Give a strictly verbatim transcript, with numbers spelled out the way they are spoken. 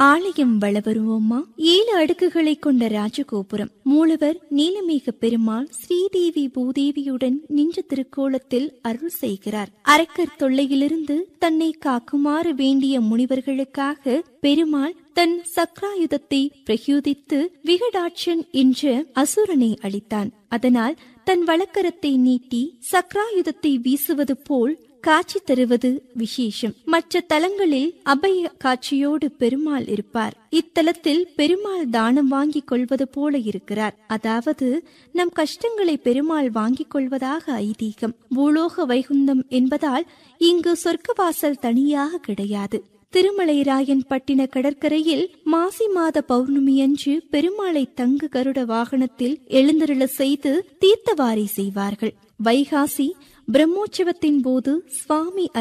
ஆலயம் வள வருவோமா? ஏழு அடுக்குகளை கொண்ட ராஜகோபுரம். மூலவர் நீலமேக பெருமாள் ஸ்ரீதேவி பூதேவியுடன் நின்ற திருக்கோலத்தில் அருள் செய்கிறார். அரக்கர் தொல்லையிலிருந்து தன்னை காக்குமாறு வேண்டிய முனிவர்களுக்காக பெருமாள் தன் சக்ராயுதத்தை பிரயோகித்து விகடாட்சன் என்ற அசுரனை அழித்தான். அதனால் தன் வலக்கரத்தை நீட்டி சக்ராயுதத்தை வீசுவது போல் காட்சி தருவது விசேஷம். மற்ற தலங்களில் அபய காட்சியோடு பெருமாள் இருப்பார். இத்தலத்தில் பெருமாள் தானம் வாங்கிக் கொள்வது போல இருக்கிறார். அதாவது நம் கஷ்டங்களை பெருமாள் வாங்கிக் கொள்வதாக ஐதீகம். பூலோக வைகுந்தம் என்பதால் இங்கு சொர்க்கவாசல் தனியாக கிடையாது. திருமலைராயன் பட்டின கடற்கரையில் மாசி மாத பௌர்ணமியன்று பெருமாளை தங்கு கருட வாகனத்தில் எழுந்தருள செய்து தீர்த்தவாரி செய்வார்கள். வைகாசி பிரம்மோற்சவத்தின் போது சுவாமி